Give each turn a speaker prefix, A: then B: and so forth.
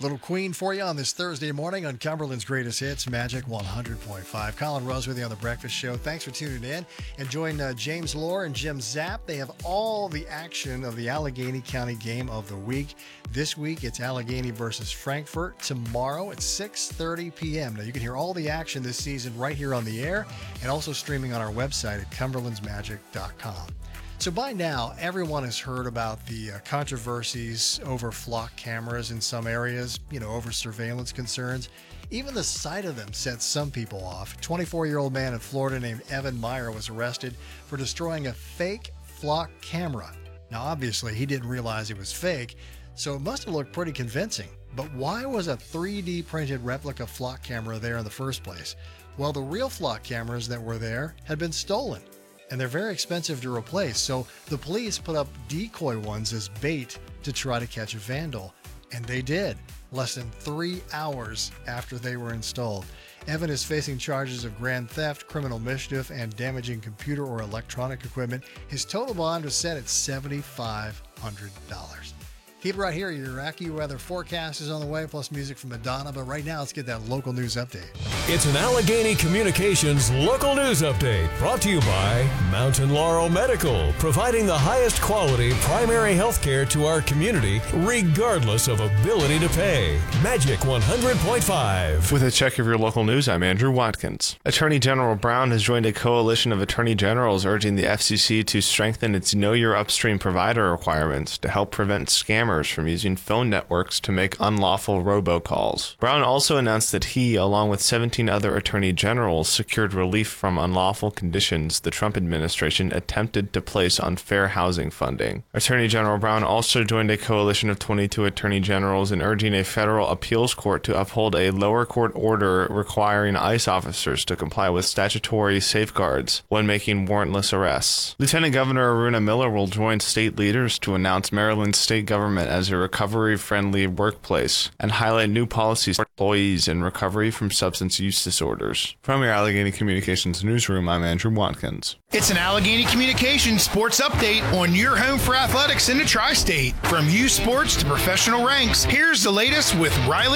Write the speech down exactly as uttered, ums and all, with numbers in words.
A: Little Queen for you on this Thursday morning on Cumberland's Greatest Hits, Magic one hundred point five. Colin Rose with you on The Breakfast Show. Thanks for tuning in. And join uh, James Lohr and Jim Zapp. They have all the action of the Allegheny County Game of the Week. This week, it's Allegheny versus Frankfort. Tomorrow at six thirty p.m. Now, you can hear all the action this season right here on the air and also streaming on our website at cumberlands magic dot com. So by now, everyone has heard about the uh, controversies over flock cameras in some areas, you know, over surveillance concerns. Even the sight of them sets some people off. A twenty-four-year-old man in Florida named Evan Meyer was arrested for destroying a fake flock camera. Now, obviously, he didn't realize it was fake, so it must have looked pretty convincing. But why was a three D printed replica flock camera there in the first place? Well, the real flock cameras that were there had been stolen, and they're very expensive to replace. So the police put up decoy ones as bait to try to catch a vandal. And they did, less than three hours after they were installed. Evan is facing charges of grand theft, criminal mischief, and damaging computer or electronic equipment. His total bond was set at seven thousand five hundred dollars. Keep it right here. Your AccuWeather forecast is on the way, plus music from Madonna. But right now, let's get that local news update.
B: It's an Allegheny Communications local news update brought to you by Mountain Laurel Medical, providing the highest quality primary health care to our community, regardless of ability to pay. Magic one hundred point five.
C: With a check of your local news, I'm Andrew Watkins. Attorney General Brown has joined a coalition of attorney generals urging the F C C to strengthen its Know Your Upstream provider requirements to help prevent scammers from using phone networks to make unlawful robocalls. Brown also announced that he, along with seventeen other attorney generals, secured relief from unlawful conditions the Trump administration attempted to place on fair housing funding. Attorney General Brown also joined a coalition of twenty-two attorney generals in urging a federal appeals court to uphold a lower court order requiring ICE officers to comply with statutory safeguards when making warrantless arrests. Lieutenant Governor Aruna Miller will join state leaders to announce Maryland's state government as a recovery-friendly workplace and highlight new policies for employees in recovery from substance use disorders. From your Allegheny Communications newsroom, I'm Andrew Watkins.
D: It's an Allegheny Communications sports update on your home for athletics in the tri-state. From youth sports to professional ranks, here's the latest with Riley